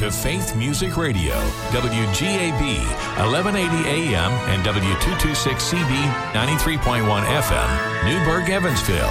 to Faith Music Radio, WGAB, 1180 AM and W226CB, 93.1 FM, Newburgh, Evansville.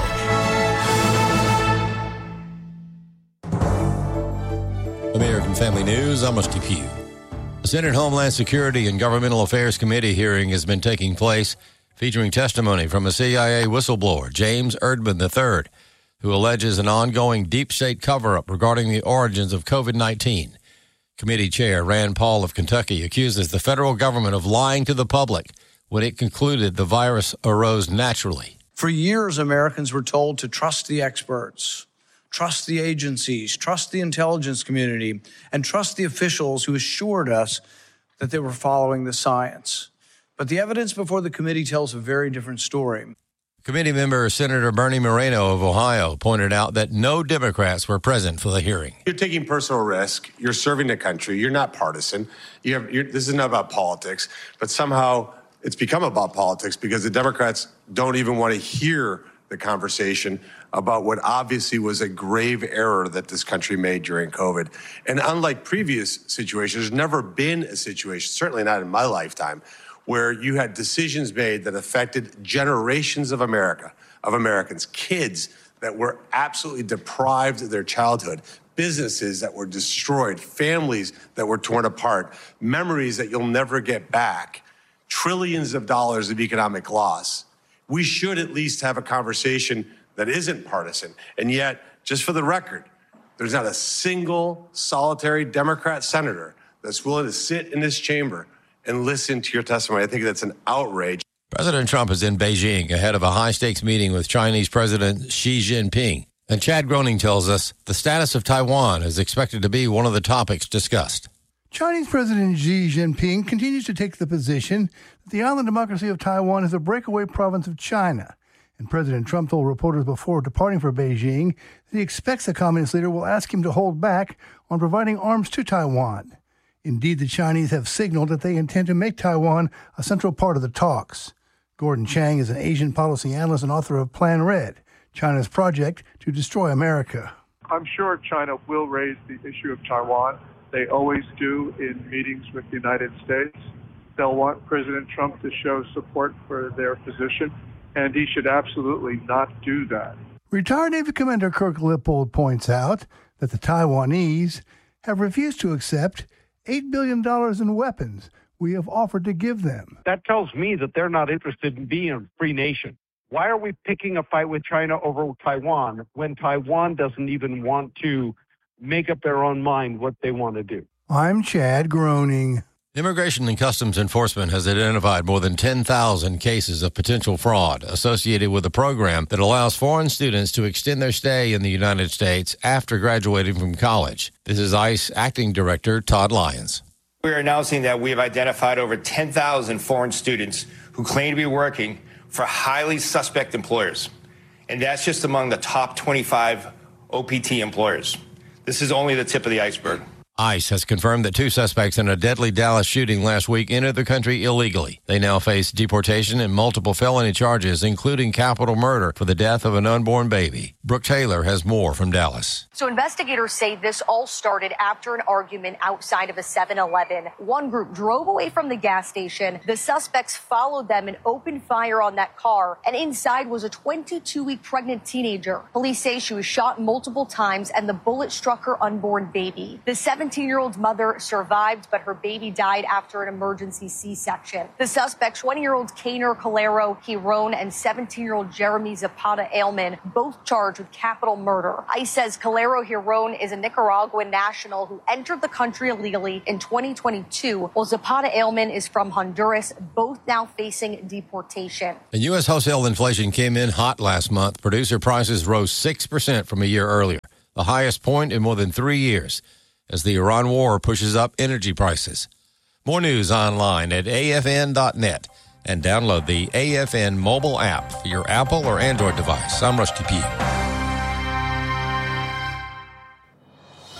American Family News, I'm Rusty Pugh. The Senate Homeland Security and Governmental Affairs Committee hearing has been taking place, featuring testimony from a CIA whistleblower, James Erdman III, who alleges an ongoing deep state cover-up regarding the origins of COVID-19. Committee Chair Rand Paul of Kentucky accuses the federal government of lying to the public when it concluded the virus arose naturally. For years, Americans were told to trust the experts, trust the agencies, trust the intelligence community, and trust the officials who assured us that they were following the science. But the evidence before the committee tells a very different story. Committee member Senator Bernie Moreno of Ohio pointed out that no Democrats were present for the hearing. You're taking personal risk. You're serving the country. You're not partisan. This is not about politics, but somehow it's become about politics because the Democrats don't even want to hear the conversation about what obviously was a grave error that this country made during COVID. And unlike previous situations, there's never been a situation, certainly not in my lifetime, where you had decisions made that affected generations of Americans, kids that were absolutely deprived of their childhood, businesses that were destroyed, families that were torn apart, memories that you'll never get back, trillions of dollars of economic loss. We should at least have a conversation that isn't partisan. And yet, just for the record, there's not a single solitary Democrat senator that's willing to sit in this chamber and listen to your testimony. I think that's an outrage. President Trump is in Beijing ahead of a high-stakes meeting with Chinese President Xi Jinping. And Chad Groening tells us the status of Taiwan is expected to be one of the topics discussed. Chinese President Xi Jinping continues to take the position that the island democracy of Taiwan is a breakaway province of China. And President Trump told reporters before departing for Beijing that he expects the communist leader will ask him to hold back on providing arms to Taiwan. Indeed, the Chinese have signaled that they intend to make Taiwan a central part of the talks. Gordon Chang is an Asian policy analyst and author of Plan Red, China's project to destroy America. I'm sure China will raise the issue of Taiwan. They always do in meetings with the United States. They'll want President Trump to show support for their position, and he should absolutely not do that. Retired Navy Commander Kirk Lippold points out that the Taiwanese have refused to accept $8 billion in weapons we have offered to give them. That tells me that they're not interested in being a free nation. Why are we picking a fight with China over Taiwan when Taiwan doesn't even want to make up their own mind what they want to do? I'm Chad Groening. Immigration and Customs Enforcement has identified more than 10,000 cases of potential fraud associated with a program that allows foreign students to extend their stay in the United States after graduating from college. This is ICE Acting Director Todd Lyons. We are announcing that we have identified over 10,000 foreign students who claim to be working for highly suspect employers. And that's just among the top 25 OPT employers. This is only the tip of the iceberg. ICE has confirmed that 2 suspects in a deadly Dallas shooting last week entered the country illegally. They now face deportation and multiple felony charges, including capital murder for the death of an unborn baby. Brooke Taylor has more from Dallas. So investigators say this all started after an argument outside of a 7-Eleven. One group drove away from the gas station. The suspects followed them and opened fire on that car. And inside was a 22-week pregnant teenager. Police say she was shot multiple times and the bullet struck her unborn baby. The 17-year-old's mother survived, but her baby died after an emergency C-section. The suspects, 20-year-old Kainer Calero Hiron and 17-year-old Jeremy Zapata Ailman, both charged with capital murder. ICE says Calero Hiron is a Nicaraguan national who entered the country illegally in 2022, while Zapata Ailman is from Honduras, both now facing deportation. And U.S. wholesale inflation came in hot last month. Producer prices rose 6% from a year earlier, the highest point in more than 3 years, as the Iran war pushes up energy prices. More news online at afn.net and download the AFN mobile app for your Apple or Android device. I'm Rusty Pugh.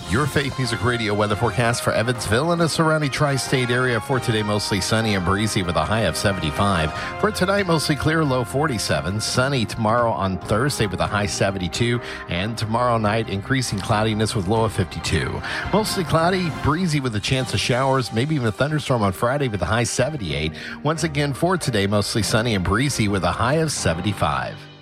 Your Faith Music Radio weather forecast for Evansville and the surrounding tri-state area. For today, mostly sunny and breezy with a high of 75. For tonight, mostly clear, low 47. Sunny tomorrow on Thursday with a high 72. And tomorrow night, increasing cloudiness with low of 52. Mostly cloudy, breezy with a chance of showers, maybe even a thunderstorm on Friday with a high 78. Once again, for today, mostly sunny and breezy with a high of 75.